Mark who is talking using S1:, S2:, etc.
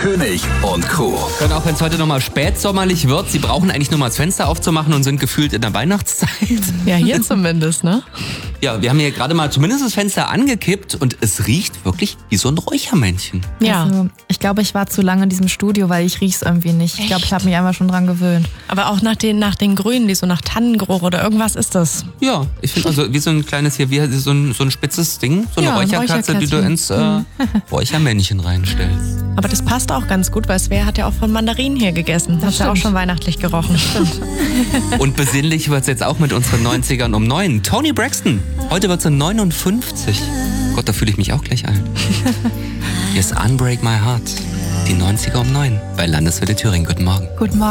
S1: König und Co.
S2: Und auch wenn es heute nochmal spätsommerlich wird, Sie brauchen eigentlich nur mal das Fenster aufzumachen und sind gefühlt in der Weihnachtszeit.
S3: Ja, hier zumindest, ne?
S2: Ja, wir haben hier gerade mal zumindest das Fenster angekippt und es riecht wirklich wie so ein Räuchermännchen.
S3: Ja.
S4: Also, ich glaube, ich war zu lange in diesem Studio, weil ich riech's irgendwie nicht. Ich glaube, ich habe mich einfach schon dran gewöhnt.
S3: Aber auch nach den Grünen, die so nach Tannengeruch oder irgendwas ist das.
S2: Ja, ich finde also wie so ein kleines hier, wie so ein spitzes Ding, so eine
S4: Ja, ein
S2: Räucherkerze, die du ins Räuchermännchen reinstellst.
S3: Aber das passt auch ganz gut, weil Svea hat ja auch von Mandarinen hier gegessen. Das hat ja auch schon weihnachtlich gerochen. Stimmt.
S2: Und besinnlich wird es jetzt auch mit unseren 90ern um 9. Toni Braxton, heute wird sie 59. Gott, da fühle ich mich auch gleich alt. Hier ist Unbreak My Heart, die 90er um 9 bei Landeswelle Thüringen. Guten Morgen.
S4: Guten Morgen.